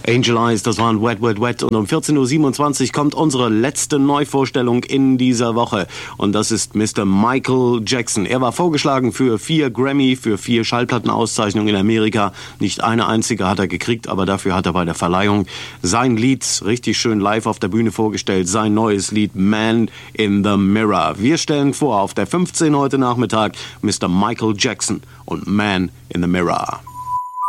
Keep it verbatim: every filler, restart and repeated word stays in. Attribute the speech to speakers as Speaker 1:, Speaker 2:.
Speaker 1: Angel Eyes, das waren Wet, Wet, Wet. Und um vierzehn Uhr siebenundzwanzig kommt unsere letzte Neuvorstellung in dieser Woche. Und das ist Mister Michael Jackson. Er war vorgeschlagen für vier Grammy, für vier Schallplattenauszeichnungen in Amerika. Nicht eine einzige hat er gekriegt, aber dafür hat er bei der Verleihung sein Lied richtig schön live auf der Bühne vorgestellt. Sein neues Lied Man in the Mirror. Wir stellen vor, auf der fünfzehn heute Nachmittag Mister Michael Jackson und Man in the Mirror.